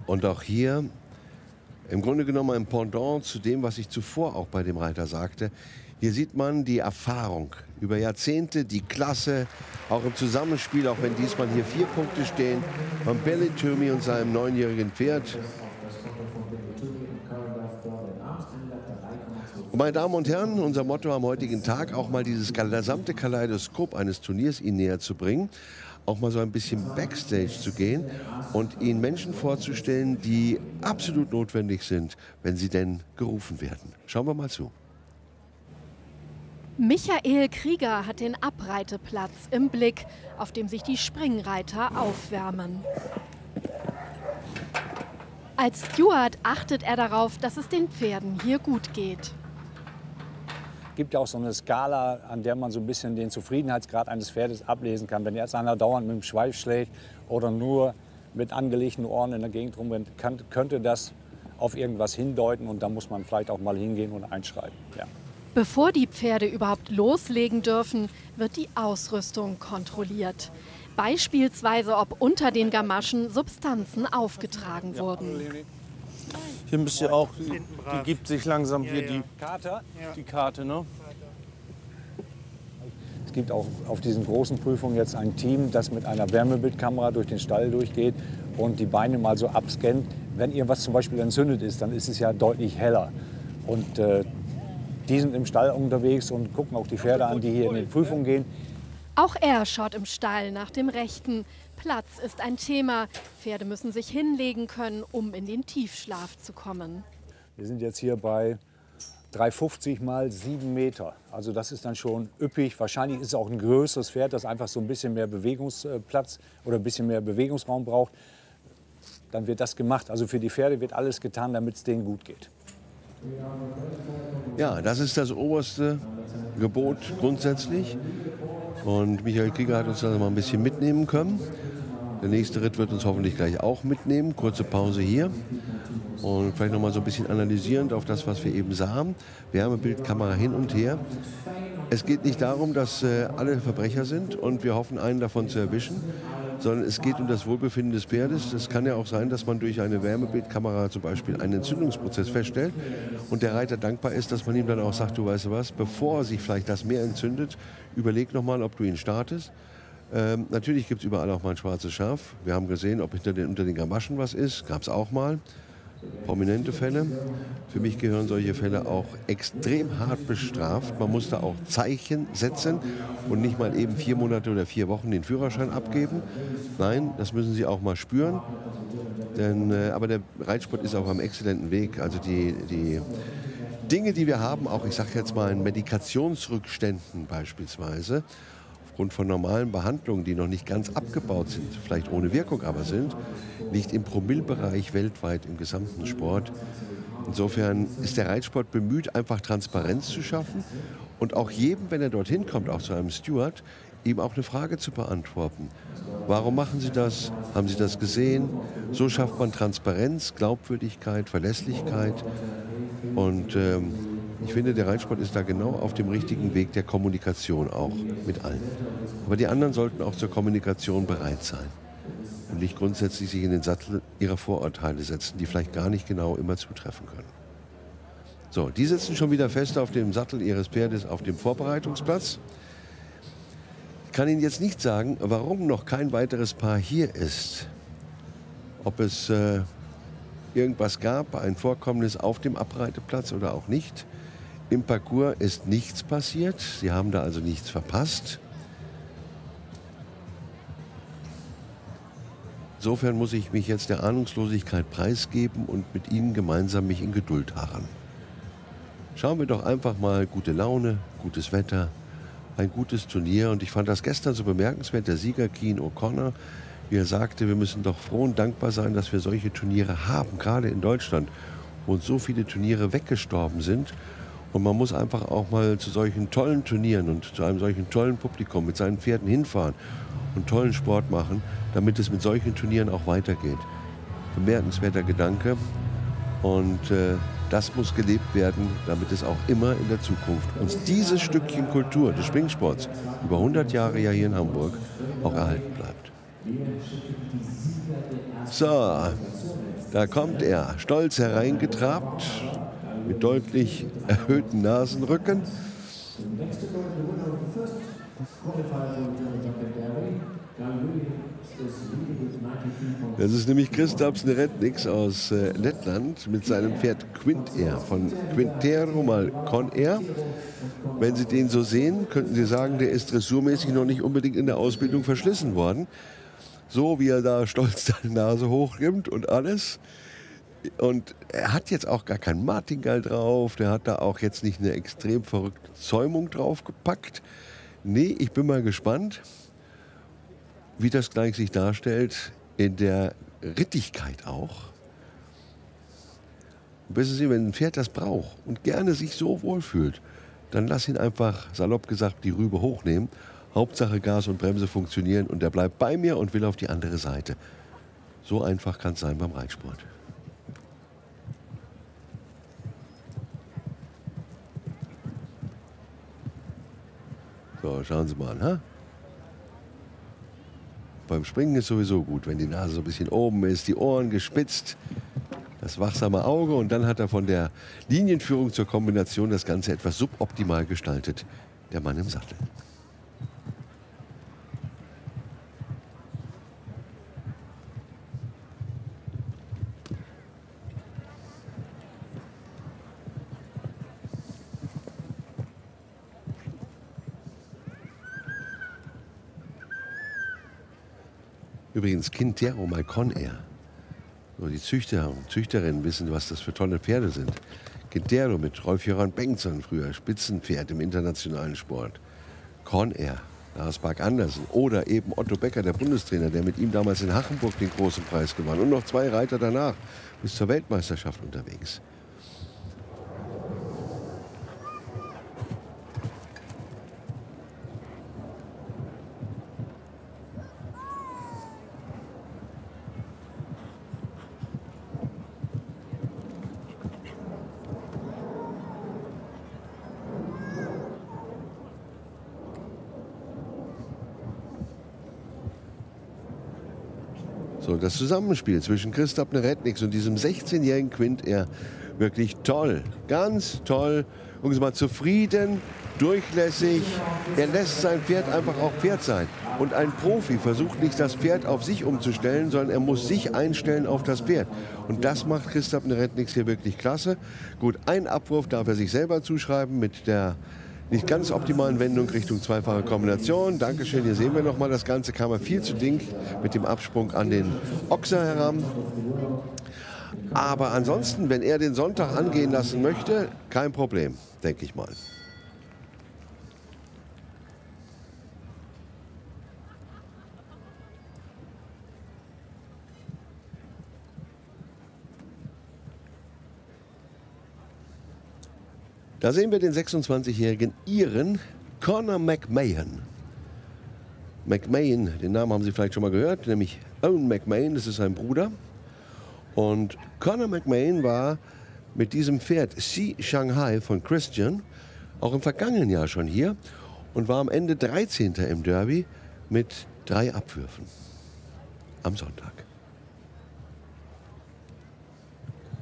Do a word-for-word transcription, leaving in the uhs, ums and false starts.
Und auch hier im Grunde genommen ein Pendant zu dem, was ich zuvor auch bei dem Reiter sagte. Hier sieht man die Erfahrung über Jahrzehnte, die Klasse, auch im Zusammenspiel, auch wenn diesmal hier vier Punkte stehen, von Belitumi und seinem neunjährigen Pferd. Und meine Damen und Herren, unser Motto am heutigen Tag, auch mal dieses gesamte Kaleidoskop eines Turniers Ihnen näher zu bringen, auch mal so ein bisschen Backstage zu gehen und Ihnen Menschen vorzustellen, die absolut notwendig sind, wenn sie denn gerufen werden. Schauen wir mal zu. Michael Krieger hat den Abreiteplatz im Blick, auf dem sich die Springreiter aufwärmen. Als Steward achtet er darauf, dass es den Pferden hier gut geht. Es gibt ja auch so eine Skala, an der man so ein bisschen den Zufriedenheitsgrad eines Pferdes ablesen kann. Wenn jetzt einer dauernd mit dem Schweif schlägt oder nur mit angelegten Ohren in der Gegend rumrennt, kann, könnte das auf irgendwas hindeuten und da muss man vielleicht auch mal hingehen und einschreiten. Ja. Bevor die Pferde überhaupt loslegen dürfen, wird die Ausrüstung kontrolliert. Beispielsweise, ob unter den Gamaschen Substanzen aufgetragen wurden. Hier müsst ihr auch, die, die gibt sich langsam hier die Karte. Die Karte, ne? Es gibt auch auf diesen großen Prüfungen jetzt ein Team, das mit einer Wärmebildkamera durch den Stall durchgeht und die Beine mal so abscannt. Wenn irgendwas zum Beispiel entzündet ist, dann ist es ja deutlich heller. Und äh, die sind im Stall unterwegs und gucken auch die Pferde an, die hier in die Prüfung gehen. Auch er schaut im Stall nach dem Rechten. Platz ist ein Thema. Pferde müssen sich hinlegen können, um in den Tiefschlaf zu kommen. Wir sind jetzt hier bei dreihundertfünfzig mal sieben Meter. Also das ist dann schon üppig. Wahrscheinlich ist es auch ein größeres Pferd, das einfach so ein bisschen mehr Bewegungsplatz oder ein bisschen mehr Bewegungsraum braucht. Dann wird das gemacht. Also für die Pferde wird alles getan, damit es denen gut geht. Ja, das ist das oberste Gebot grundsätzlich. Und Michael Krieger hat uns da mal ein bisschen mitnehmen können. Der nächste Ritt wird uns hoffentlich gleich auch mitnehmen. Kurze Pause hier. Und vielleicht noch mal so ein bisschen analysierend auf das, was wir eben sahen. Wärmebildkamera hin und her. Es geht nicht darum, dass äh, alle Verbrecher sind und wir hoffen, einen davon zu erwischen, sondern es geht um das Wohlbefinden des Pferdes. Es kann ja auch sein, dass man durch eine Wärmebildkamera zum Beispiel einen Entzündungsprozess feststellt und der Reiter dankbar ist, dass man ihm dann auch sagt, du weißt du was, bevor sich vielleicht das mehr entzündet, überleg noch mal, ob du ihn startest. Ähm, natürlich gibt es überall auch mal ein schwarzes Schaf. Wir haben gesehen, ob hinter den, unter den Gamaschen was ist, gab es auch mal. Prominente Fälle. Für mich gehören solche Fälle auch extrem hart bestraft. Man muss da auch Zeichen setzen und nicht mal eben vier Monate oder vier Wochen den Führerschein abgeben. Nein, das müssen Sie auch mal spüren. Denn, äh, aber der Reitsport ist auf einem exzellenten Weg. Also die, die Dinge, die wir haben, auch ich sage jetzt mal in Medikationsrückständen beispielsweise, aufgrund von normalen Behandlungen, die noch nicht ganz abgebaut sind, vielleicht ohne Wirkung aber sind, liegt im Promillebereich weltweit im gesamten Sport. Insofern ist der Reitsport bemüht, einfach Transparenz zu schaffen und auch jedem, wenn er dorthin kommt, auch zu einem Steward, ihm auch eine Frage zu beantworten. Warum machen Sie das? Haben Sie das gesehen? So schafft man Transparenz, Glaubwürdigkeit, Verlässlichkeit und ähm, ich finde, der Reitsport ist da genau auf dem richtigen Weg der Kommunikation auch mit allen. Aber die anderen sollten auch zur Kommunikation bereit sein und nicht grundsätzlich sich in den Sattel ihrer Vorurteile setzen, die vielleicht gar nicht genau immer zutreffen können. So, die sitzen schon wieder fest auf dem Sattel ihres Pferdes auf dem Vorbereitungsplatz. Ich kann Ihnen jetzt nicht sagen, warum noch kein weiteres Paar hier ist. Ob es äh, irgendwas gab, ein Vorkommnis auf dem Abreiteplatz oder auch nicht. Im Parcours ist nichts passiert. Sie haben da also nichts verpasst. Insofern muss ich mich jetzt der Ahnungslosigkeit preisgeben und mit Ihnen gemeinsam mich in Geduld harren. Schauen wir doch einfach mal, gute Laune, gutes Wetter, ein gutes Turnier. Und ich fand das gestern so bemerkenswert, der Sieger Keane O'Connor, wie er sagte, wir müssen doch froh und dankbar sein, dass wir solche Turniere haben, gerade in Deutschland, wo uns so viele Turniere weggestorben sind. Und man muss einfach auch mal zu solchen tollen Turnieren und zu einem solchen tollen Publikum mit seinen Pferden hinfahren und tollen Sport machen, damit es mit solchen Turnieren auch weitergeht. Bemerkenswerter Gedanke. Und äh, das muss gelebt werden, damit es auch immer in der Zukunft uns dieses Stückchen Kultur des Springsports über hundert Jahre ja hier in Hamburg auch erhalten bleibt. So, Da kommt er, stolz hereingetrabt, mit deutlich erhöhtem Nasenrücken. Das ist nämlich Kristaps Neretniks aus äh, Lettland mit seinem Pferd Quint-Air von Quintero mal Con-Air. Wenn Sie den so sehen, könnten Sie sagen, der ist dressurmäßig noch nicht unbedingt in der Ausbildung verschlissen worden. So wie er da stolz seine Nase hochrimmt und alles. Und er hat jetzt auch gar kein Martingall drauf, der hat da auch jetzt nicht eine extrem verrückte Zäumung drauf gepackt. Nee, ich bin mal gespannt, wie das gleich sich darstellt in der Rittigkeit auch. Und wissen Sie, wenn ein Pferd das braucht und gerne sich so wohlfühlt, dann lass ihn einfach, salopp gesagt, die Rübe hochnehmen. Hauptsache Gas und Bremse funktionieren und er bleibt bei mir und will auf die andere Seite. So einfach kann es sein beim Reitsport. So, schauen Sie mal an. Ha? Beim Springen ist sowieso gut, wenn die Nase so ein bisschen oben ist, die Ohren gespitzt, das wachsame Auge und dann hat er von der Linienführung zur Kombination das Ganze etwas suboptimal gestaltet, der Mann im Sattel. Übrigens Quintero mal Con-Air. Nur die Züchter und Züchterinnen wissen, was das für tolle Pferde sind. Quintero mit Rolf-Göran Bengtsson, früher Spitzenpferd im internationalen Sport. Con-Air, Lars Bak-Andersen oder eben Otto Becker, der Bundestrainer, der mit ihm damals in Hachenburg den großen Preis gewann. Und noch zwei Reiter danach bis zur Weltmeisterschaft unterwegs. So, das Zusammenspiel zwischen Kristap Neretniks und diesem sechzehnjährigen Quint-Air, wirklich toll, ganz toll. Gucken Sie mal, zufrieden, durchlässig. Er lässt sein Pferd einfach auch Pferd sein. Und ein Profi versucht nicht, das Pferd auf sich umzustellen, sondern er muss sich einstellen auf das Pferd. Und das macht Kristap Neretniks hier wirklich klasse. Gut, einen Abwurf darf er sich selber zuschreiben mit der nicht ganz optimalen Wendung Richtung zweifache Kombination. Dankeschön, hier sehen wir nochmal, das Ganze kam er viel zu ding mit dem Absprung an den Ochser heran. Aber ansonsten, wenn er den Sonntag angehen lassen möchte, kein Problem, denke ich mal. Da sehen wir den sechsundzwanzigjährigen Iren Conor McMahon. McMahon, den Namen haben Sie vielleicht schon mal gehört, nämlich Owen McMahon, das ist sein Bruder. Und Conor McMahon war mit diesem Pferd Sea Shanghai von Christian auch im vergangenen Jahr schon hier und war am Ende dreizehnter im Derby mit drei Abwürfen am Sonntag.